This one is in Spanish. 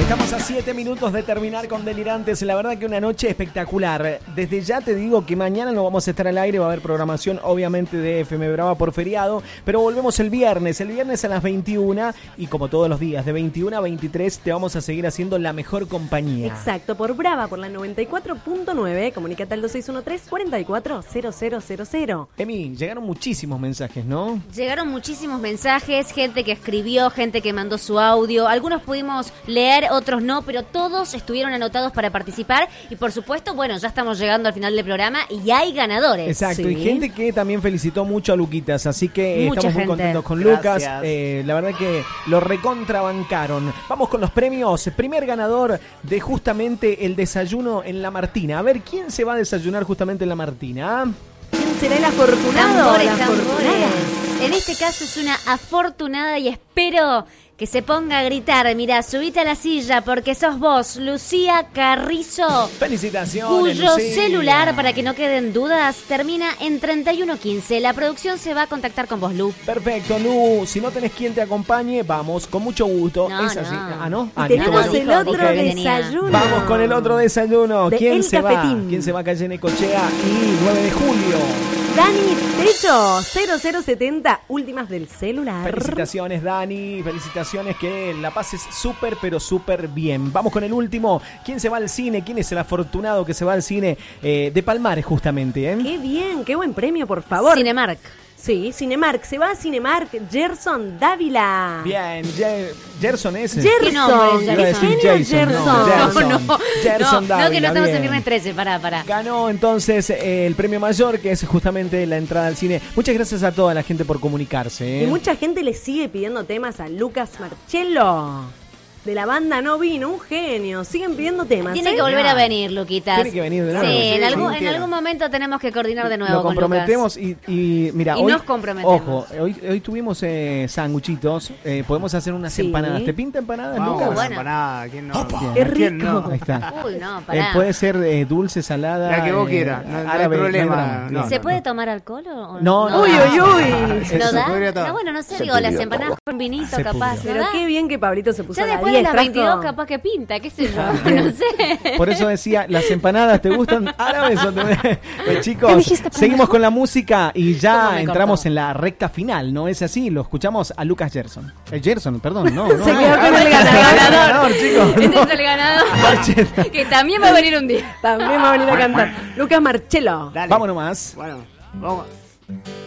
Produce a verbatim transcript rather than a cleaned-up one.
Estamos a siete minutos de terminar con Delirantes. La verdad que una noche espectacular. Desde ya te digo que mañana no vamos a estar al aire. Va a haber programación obviamente de F M Brava por feriado. Pero volvemos el viernes. El viernes a las veintiuna. Y como todos los días, de veintiuna a veintitrés te vamos a seguir haciendo la mejor compañía. Exacto, por Brava, por la noventa y cuatro punto nueve. Comunícate al dos seis uno tres, cuatro cuatro cero cero cero cero. Emi, llegaron muchísimos mensajes, ¿no? Llegaron muchísimos mensajes. Gente que escribió, gente que mandó su audio. Algunos pudimos leer, otros no, pero todos estuvieron anotados para participar y por supuesto, bueno, ya estamos llegando al final del programa y hay ganadores. Exacto, Sí. y gente que también felicitó mucho a Luquitas, así que eh, Mucha estamos muy gente. contentos con Gracias. Lucas, eh, la verdad que lo recontrabancaron. Vamos con los premios, primer ganador de justamente el desayuno en La Martina. A ver, ¿quién se va a desayunar justamente en La Martina? ¿Quién será el afortunado? Tambores, La tambores. afortunada. En este caso es una afortunada y espero que se ponga a gritar. Mira, subite a la silla porque sos vos, Lucía Carrizo, Felicitaciones, cuyo Lucía. celular, para que no queden dudas, termina en treinta y uno quince. La producción se va a contactar con vos, Lu. Perfecto, Lu. Si no tenés quien te acompañe, vamos, con mucho gusto. No, es así. no. Ah, ¿no? Y Ah, tenemos listo, el bueno. otro dijo que tenía. desayuno. Vamos con el otro desayuno. De ¿Quién El se Cafetín. va? ¿Quién se va a calle Necochea? Y nueve de julio. Dani Techo, cero cero setenta, últimas del celular. Felicitaciones, Dani. Felicitaciones, que la pases súper, pero súper bien. Vamos con el último. ¿Quién se va al cine? ¿Quién es el afortunado que se va al cine eh, de Palmares, justamente? ¿eh? Qué bien, qué buen premio, por favor. Cinemark. Sí, Cinemark. Se va a Cinemark Gerson Dávila. Bien, Ye- Gerson ese. ¿Qué nombre Gerson, es el Iba a decir genio Jason, Gerson. no, Gerson. No, no, Gerson no, no, que Dávila, no estamos bien. en viernes trece, pará, pará. Ganó entonces eh, el premio mayor, que es justamente la entrada al cine. Muchas gracias a toda la gente por comunicarse. ¿eh? Y mucha gente le sigue pidiendo temas a Lucas Marcello. De la banda No Vino, un genio. Siguen pidiendo temas. Tiene ¿eh? que volver a venir, Luquitas. Tiene que venir de nuevo. Sí, Sí, en, sí, algún, en entiendo. algún momento tenemos que coordinar de nuevo Lo con comprometemos y, y mira, Y hoy, nos comprometemos. Ojo, hoy, hoy tuvimos eh, sanguchitos, eh, podemos hacer unas Sí. empanadas. ¿Te pinta empanadas, Vamos, Lucas? bueno. empanada, ¿quién no? Qué ¿Quién rico. no? Ahí está. Lucas. Uy, no, Eh, pará. puede ser eh, dulce, salada. La que vos eh, quieras, no- no hay árabe, problema, drama. no. ¿Se puede tomar alcohol o No, no? Uy, da? uy, uy. ¿No Eso da? podría tomar. No, bueno, no sé, digo, las empanadas con vinito Se capaz, pudrió. ¿no Pero da? qué bien que Pablito se puso Ya a la después de diez, las Frasco. veintidós capaz que pinta, qué sé yo, no sé. Por eso decía, ¿las empanadas te gustan árabes o te... Pues, ¿Qué chicos, dijiste, seguimos con la música y ¿Cómo ya me entramos cortó? en la recta final, ¿no es así? Lo escuchamos a Lucas Gerson. Eh, Gerson, perdón, no, no. Se no. quedó con el El ganador. ganador, chicos. Ese no. es el ganador. Marcheta. Que también va a venir un día. También va a venir a cantar. Lucas Marcello. Dale. Vámonos más. Bueno, vamos.